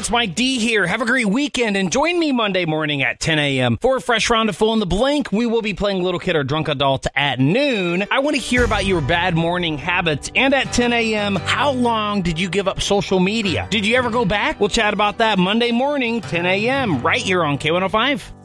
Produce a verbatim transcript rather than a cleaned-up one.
it's Mike D here. Have a great weekend and join me Monday morning at ten a.m. for a fresh round of Fill in the Blank. We will be playing Little Kid or Drunk Adult at noon. I want to hear about your bad morning habits. And at ten a.m., how long did you give up social media? Did you ever go back? We'll chat about that Monday morning, ten a.m., right here on K one oh five.